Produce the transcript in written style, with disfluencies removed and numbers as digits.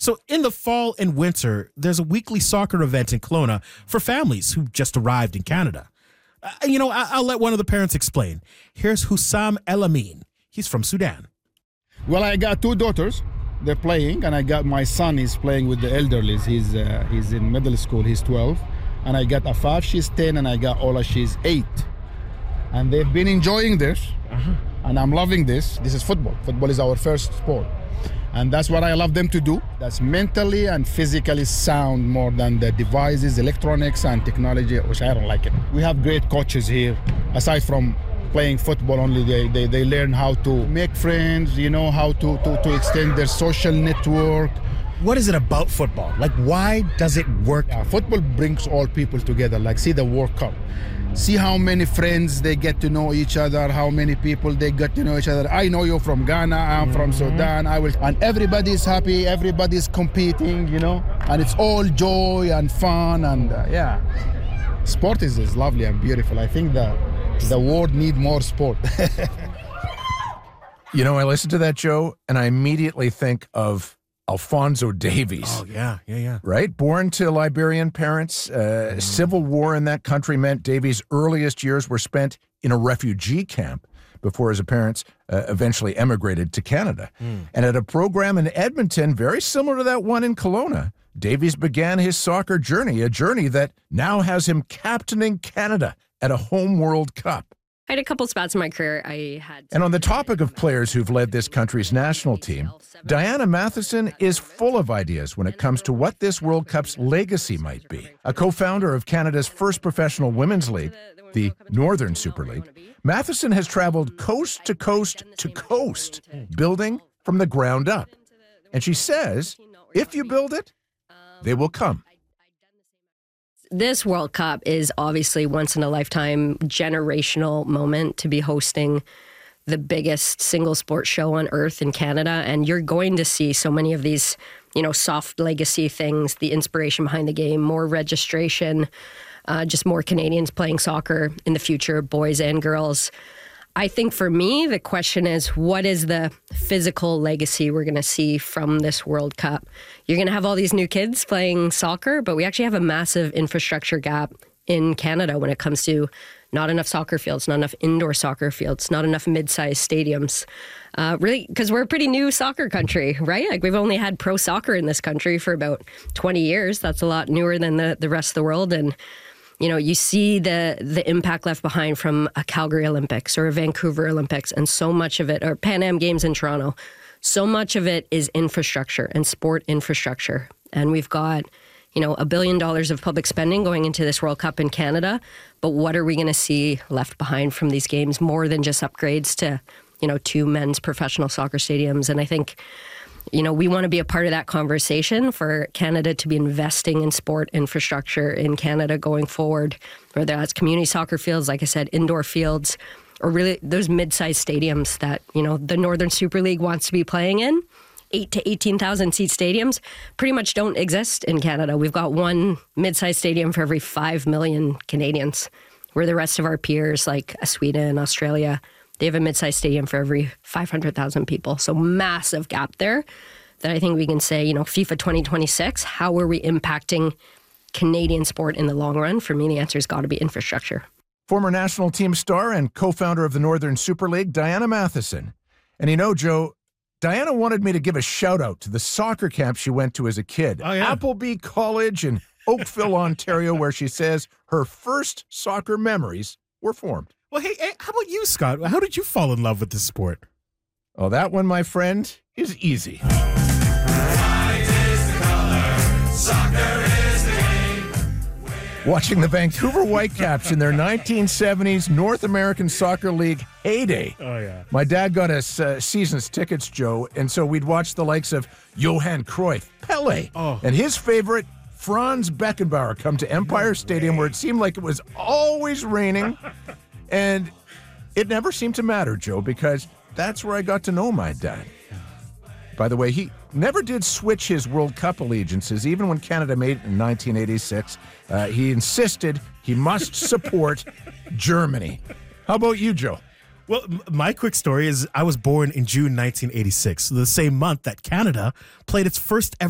So in the fall and winter, there's a weekly soccer event in Kelowna for families who just arrived in Canada. I'll let one of the parents explain. Here's Hussam El Amin. He's from Sudan. Well, I got two daughters. They're playing, and I got my son. He's playing with the elderlies. He's in middle school. He's 12. And I got Afaf. She's 10. And I got Ola. She's 8. And they've been enjoying this. And I'm loving this. This is football. Football is our first sport. And that's what I love them to do. That's mentally and physically sound more than the devices, electronics, and technology, which I don't like it. We have great coaches here. Aside from playing football only, they learn how to make friends, how to extend their social network. What is it about football? Like, why does it work? Football brings all people together. Like, see the World Cup. See how many friends they get to know each other, how many people they get to know each other. I know you from Ghana, I'm from Sudan, and everybody's happy, everybody's competing, and it's all joy and fun, and Sport is lovely and beautiful. I think the world needs more sport. I listen to that, Joe, and I immediately think of Alphonso Davies. Oh, yeah. Right? Born to Liberian parents, civil war in that country meant Davies' earliest years were spent in a refugee camp before his parents eventually emigrated to Canada. And at a program in Edmonton, very similar to that one in Kelowna, Davies began his soccer journey, a journey that now has him captaining Canada at a home World Cup. I had a couple spots in my career And on the topic of players who've led this country's national team, Diana Matheson is full of ideas when it comes to what this World Cup's legacy might be. A co-founder of Canada's first professional women's league, the Northern Super League, Matheson has traveled coast to coast to coast, building from the ground up. And she says, if you build it, they will come. This World Cup is obviously once in a lifetime generational moment to be hosting the biggest single sport show on earth in Canada. And you're going to see so many of these, soft legacy things, the inspiration behind the game, more registration, just more Canadians playing soccer in the future, boys and girls. I think for me, the question is, what is the physical legacy we're going to see from this World Cup? You're going to have all these new kids playing soccer, but we actually have a massive infrastructure gap in Canada when it comes to not enough soccer fields, not enough indoor soccer fields, not enough mid-sized stadiums. Really, because we're a pretty new soccer country, right? Like, we've only had pro soccer in this country for about 20 years. That's a lot newer than the rest of the world. And you see the impact left behind from a Calgary Olympics or a Vancouver Olympics, and so much of it, or Pan Am Games in Toronto, so much of it is infrastructure and sport infrastructure. And we've got, $1 billion of public spending going into this World Cup in Canada. But what are we going to see left behind from these games more than just upgrades to, 2 men's professional soccer stadiums? And I think, we want to be a part of that conversation for Canada to be investing in sport infrastructure in Canada going forward, whether that's community soccer fields, like I said, indoor fields, or really those mid-sized stadiums that, the Northern Super League wants to be playing in. 8 to 18,000 seat stadiums pretty much don't exist in Canada. We've got one mid-sized stadium for every 5 million Canadians, where the rest of our peers like Sweden, Australia, they have a mid-sized stadium for every 500,000 people. So massive gap there that I think we can say, FIFA 2026, how are we impacting Canadian sport in the long run? For me, the answer has got to be infrastructure. Former national team star and co-founder of the Northern Super League, Diana Matheson. And Joe, Diana wanted me to give a shout out to the soccer camp she went to as a kid. Oh, yeah. Appleby College in Oakville, Ontario, where she says her first soccer memories were formed. Well, hey, how about you, Scott? How did you fall in love with this sport? Oh, that one, my friend, is easy. White is the color, soccer is the game. Watching the Vancouver Whitecaps in their 1970s North American Soccer League heyday. Oh, yeah. My dad got us season's tickets, Joe, and so we'd watch the likes of Johan Cruyff, Pele, and his favorite, Franz Beckenbauer, come to Empire Stadium, where it seemed like it was always raining. And it never seemed to matter, Joe, because that's where I got to know my dad. By the way, he never did switch his World Cup allegiances, even when Canada made it in 1986. He insisted he must support Germany. How about you, Joe? Well, my quick story is I was born in June 1986, the same month that Canada played its first ever